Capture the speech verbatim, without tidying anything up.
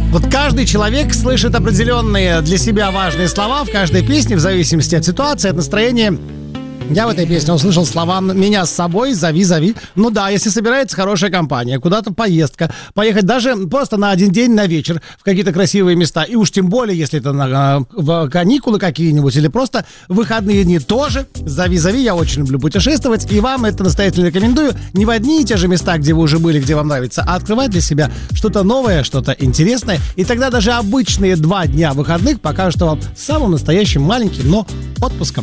Вот каждый человек слышит определенные для себя важные слова в каждой песне, в зависимости от ситуации, от настроения. Я в этой песне услышал слова «меня с собой, зови, зови». Ну да, если собирается хорошая компания, куда-то поездка, поехать даже просто на один день, на вечер в какие-то красивые места. И уж тем более, если это на, в каникулы какие-нибудь или просто выходные дни тоже. Зови, зови, я очень люблю путешествовать. И вам это настоятельно рекомендую. Не в одни и те же места, где вы уже были, где вам нравится, а открывать для себя что-то новое, что-то интересное. И тогда даже обычные два дня выходных покажут вам самым настоящим маленьким, но отпуском.